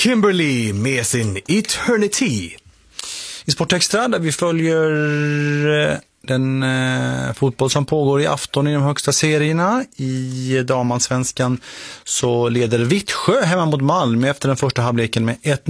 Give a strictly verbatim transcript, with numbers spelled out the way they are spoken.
Kimberly med sin Eternity. I Sportextra där vi följer den eh, fotboll som pågår i afton i de högsta serierna. I damansvenskan så leder Vittsjö hemma mot Malmö efter den första halvleken med ett